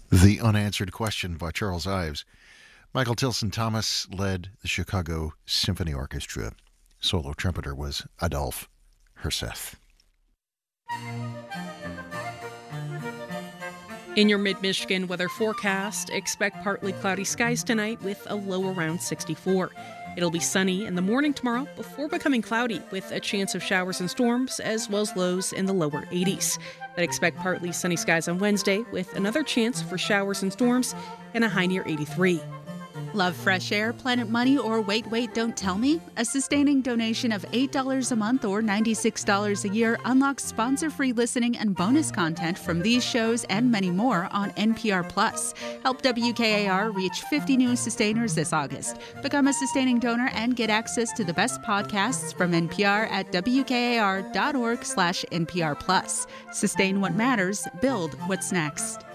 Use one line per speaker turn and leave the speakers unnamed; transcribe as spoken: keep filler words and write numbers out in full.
The Unanswered Question by Charles Ives. Michael Tilson Thomas led the Chicago Symphony Orchestra. Solo trumpeter was Adolphe Herseth.
In your mid-Michigan weather forecast, expect partly cloudy skies tonight with a low around sixty-four. It'll be sunny in the morning tomorrow before becoming cloudy with a chance of showers and storms as well as lows in the lower eighties. But expect partly sunny skies on Wednesday with another chance for showers and storms and a high near eighty-three.
Love fresh air, Planet Money, or Wait, Wait, Don't Tell Me? A sustaining donation of eight dollars a month or ninety-six dollars a year unlocks sponsor-free listening and bonus content from these shows and many more on N P R Plus. Help W K A R reach fifty new sustainers this August. Become a sustaining donor and get access to the best podcasts from N P R at W K A R dot org slash N P R Plus. Sustain what matters, build what's next.